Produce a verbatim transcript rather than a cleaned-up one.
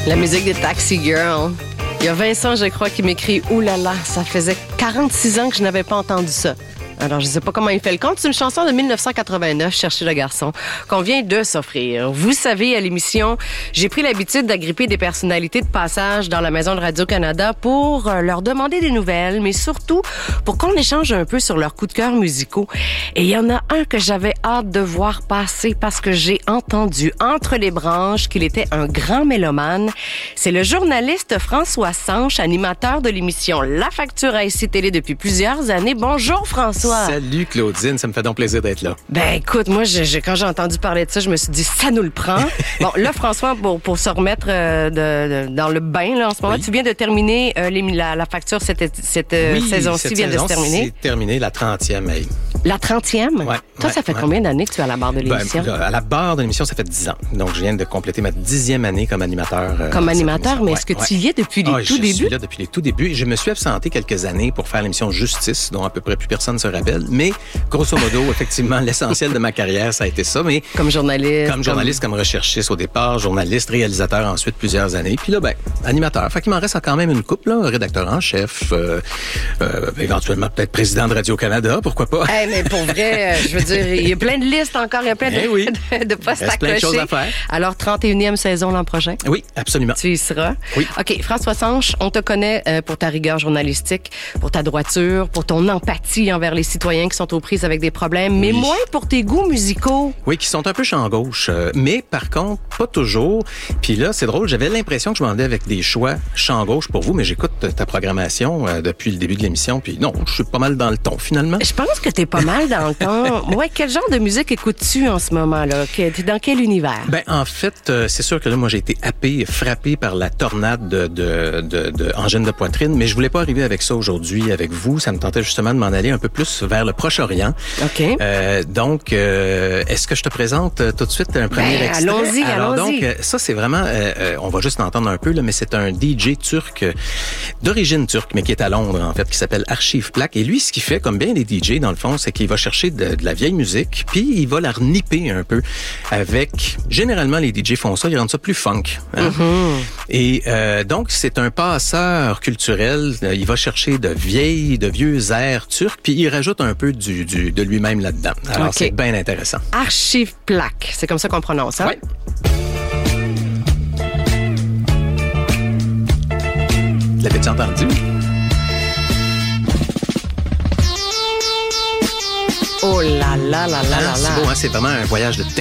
La musique des Taxi Girls. Il y a Vincent, je crois, qui m'écrit « Ouh là là, ça faisait quarante-six ans que je n'avais pas entendu ça ». Alors, je ne sais pas comment il fait le compte. C'est une chanson de dix-neuf cent quatre-vingt-neuf, Cherchez le garçon, qu'on vient de s'offrir. Vous savez, à l'émission, j'ai pris l'habitude d'agripper des personnalités de passage dans la maison de Radio-Canada pour leur demander des nouvelles, mais surtout pour qu'on échange un peu sur leurs coups de cœur musicaux. Et il y en a un que j'avais hâte de voir passer parce que j'ai entendu entre les branches qu'il était un grand mélomane. C'est le journaliste François Sanche, animateur de l'émission La Facture à I C Télé depuis plusieurs années. Bonjour François. Salut Claudine, ça me fait donc plaisir d'être là. Ben écoute, moi, je, je, quand j'ai entendu parler de ça, je me suis dit, ça nous le prend. Bon, là, François, pour, pour se remettre euh, de, de, dans le bain, là, en ce moment, oui. Tu viens de terminer euh, les, la, la facture, cette, cette oui, saison-ci vient saison, de se terminer. C'est terminé, la trentième. Hey. La trentième? Ouais. Toi, ouais, ça fait ouais. combien d'années que tu es à la barre de l'émission? Ben, à la barre de l'émission, ça fait dix ans. Donc, je viens de compléter ma dixième année comme animateur. Euh, comme animateur, mais est-ce que ouais, tu y es depuis les ah, tout je débuts? Je suis là depuis les tout débuts. Je me suis absenté quelques années pour faire l'émission Justice, dont à peu près plus personne se rappelle. Mais, grosso modo, effectivement, l'essentiel de ma carrière, ça a été ça. Mais comme journaliste. Comme journaliste, comme, comme recherchiste au départ, journaliste, réalisateur ensuite plusieurs années. Puis là, ben, animateur. Fait qu'il m'en reste quand même une couple, là. Rédacteur en chef, euh, euh, éventuellement peut-être président de Radio-Canada, pourquoi pas? Hey, mais pour vrai, je veux dire, il y a plein de listes encore, il y a plein de, eh oui. de, de postes à plein de choses cocher. à faire. Alors, trente et unième saison l'an prochain? Oui, absolument. Tu y seras? Oui. OK, François Sanche, on te connaît euh, pour ta rigueur journalistique, pour ta droiture, pour ton empathie envers les citoyens qui sont aux prises avec des problèmes, mais oui. moins pour tes goûts musicaux. Oui, qui sont un peu champ gauche, euh, mais par contre, pas toujours. Puis là, c'est drôle, j'avais l'impression que je m'en allais avec des choix champ gauche pour vous, mais j'écoute ta programmation euh, depuis le début de l'émission, puis non, je suis pas mal dans le ton, finalement. Je pense que t'es pas mal dans le ton. Ouais, quel genre de musique écoutes-tu en ce moment-là? T'es dans quel univers? Ben, en fait, euh, c'est sûr que là, moi, j'ai été happé, frappé par la tornade de, de, de, de angine de poitrine, mais je voulais pas arriver avec ça aujourd'hui avec vous. Ça me tentait justement de m'en aller un peu plus vers le Proche-Orient. OK. Euh, donc, euh, est-ce que je te présente euh, tout de suite un premier ben, extrait? Allons-y, Alors, allons-y. donc, euh, ça, c'est vraiment, euh, euh, on va juste l'entendre un peu, là, mais c'est un D J turc, euh, d'origine turque, mais qui est à Londres, en fait, qui s'appelle Archive Plak. Et lui, ce qu'il fait, comme bien les D J, dans le fond, c'est qu'il va chercher de, de la vieille musique, puis il va la renipper un peu avec, généralement, les D J font ça, ils rendent ça plus funk. Hein? Mm-hmm. Et euh, donc, c'est un passeur culturel. Il va chercher de vieilles, de vieux airs turcs, puis il rajoute un peu du, du de lui-même là-dedans. Alors, okay. C'est bien intéressant. Archive Plak, c'est comme ça qu'on prononce, hein? Oui. L'avais-tu entendu? Oh là là là là là là. C'est beau, hein? C'est vraiment un voyage de